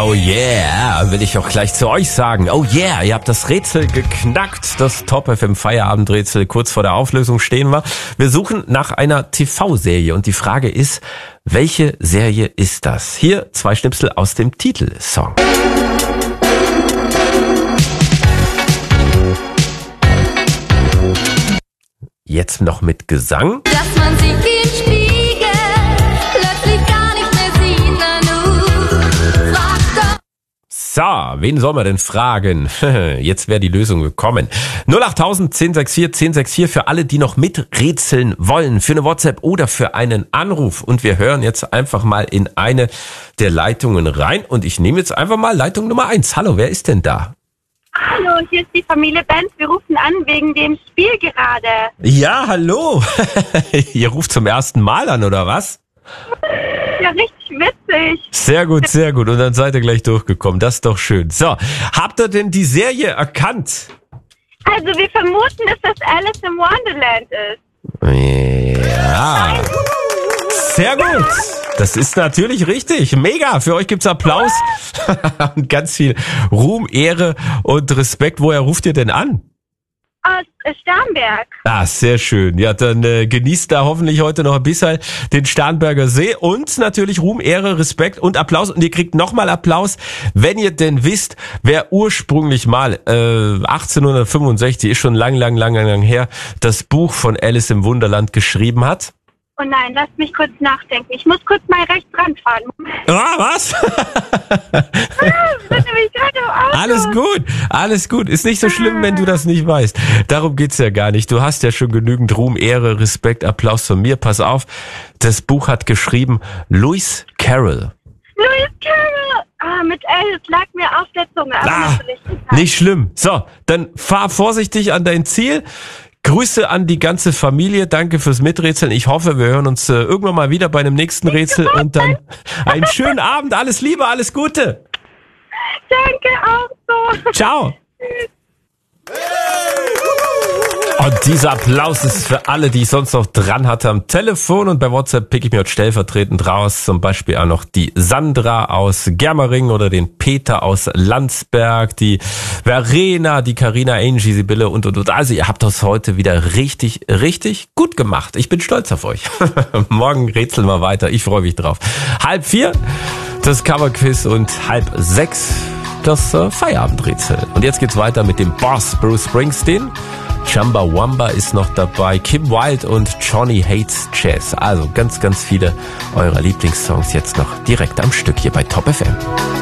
Oh yeah, will ich auch gleich zu euch sagen. Oh yeah, ihr habt das Rätsel geknackt. Das Top FM Feierabendrätsel kurz vor der Auflösung stehen wir. Wir suchen nach einer TV-Serie und die Frage ist, welche Serie ist das? Hier 2 Schnipsel aus dem Titelsong. Jetzt noch mit Gesang. Dass man sich im Spiegel plötzlich gar nicht mehr sieht, Nanu. Frag doch. So, wen soll man denn fragen? Jetzt wäre die Lösung gekommen. 08000 1064 1064 für alle, die noch miträtseln wollen, für eine WhatsApp oder für einen Anruf. Und wir hören jetzt einfach mal in eine der Leitungen rein. Und ich nehme jetzt einfach mal Leitung Nummer 1. Hallo, wer ist denn da? Hallo, hier ist die Familie Benz. Wir rufen an wegen dem Spiel gerade. Ja, hallo. Ihr ruft zum ersten Mal an, oder was? Ja, richtig witzig. Sehr gut, sehr gut. Und dann seid ihr gleich durchgekommen. Das ist doch schön. So, habt ihr denn die Serie erkannt? Also wir vermuten, dass das Alice im Wonderland ist. Ja. Sehr gut. Das ist natürlich richtig. Mega. Für euch gibt's Applaus und ganz viel Ruhm, Ehre und Respekt. Woher ruft ihr denn an? Aus Starnberg. Ah, sehr schön. Ja, dann genießt da hoffentlich heute noch ein bisschen den Starnberger See und natürlich Ruhm, Ehre, Respekt und Applaus. Und ihr kriegt nochmal Applaus, wenn ihr denn wisst, wer ursprünglich mal 1865, ist schon lang her, das Buch von Alice im Wunderland geschrieben hat. Oh nein, lasst mich kurz nachdenken. Ich muss kurz mal rechts ranfahren. Ah, was? Bitte mich gerade im Auto. Alles gut. Ist nicht so schlimm, wenn du das nicht weißt. Darum geht's ja gar nicht. Du hast ja schon genügend Ruhm, Ehre, Respekt, Applaus von mir. Pass auf, das Buch hat geschrieben Lewis Carroll. Lewis Carroll. Mit L, es lag mir auf der Zunge. Aber natürlich nicht schlimm. So, dann fahr vorsichtig an dein Ziel. Grüße an die ganze Familie, danke fürs Miträtseln. Ich hoffe, wir hören uns irgendwann mal wieder bei einem nächsten Rätsel und dann einen schönen Abend. Alles Liebe, alles Gute. Danke, auch so. Ciao. Und dieser Applaus ist für alle, die ich sonst noch dran hatte am Telefon. Und bei WhatsApp pick ich mir heute stellvertretend raus. Zum Beispiel auch noch die Sandra aus Germering oder den Peter aus Landsberg, die Verena, die Carina, Angie, Sibylle und. Also ihr habt das heute wieder richtig gut gemacht. Ich bin stolz auf euch. Morgen rätseln wir weiter. Ich freue mich drauf. 3:30 das Coverquiz und 5:30 das Feierabendrätsel. Und jetzt geht's weiter mit dem Boss Bruce Springsteen. Chumbawamba ist noch dabei, Kim Wilde und Johnny Hates Jazz. Also ganz viele eurer Lieblingssongs jetzt noch direkt am Stück hier bei Top FM.